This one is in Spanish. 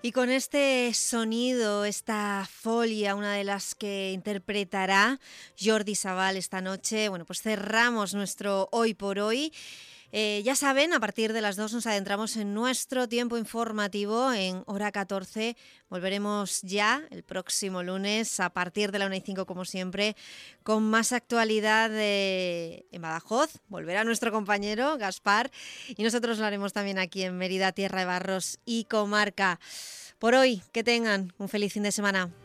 Y con este sonido, esta folia, una de las que interpretará Jordi Sabal esta noche, bueno, pues cerramos nuestro Hoy por Hoy. Ya saben, a partir de las 2 nos adentramos en nuestro tiempo informativo en hora 14. Volveremos ya el próximo lunes a partir de la 1:05 como siempre, con más actualidad en Badajoz. Volverá nuestro compañero Gaspar y nosotros lo haremos también aquí en Mérida, Tierra de Barros y Comarca. Por hoy, que tengan un feliz fin de semana.